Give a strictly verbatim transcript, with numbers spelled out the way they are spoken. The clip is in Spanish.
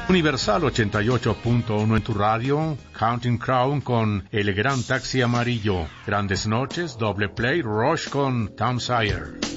Universal ochenta y ocho punto uno en tu radio, Counting Crown con El Gran Taxi Amarillo, Grandes Noches, Doble Play, Rush con Tom Sawyer.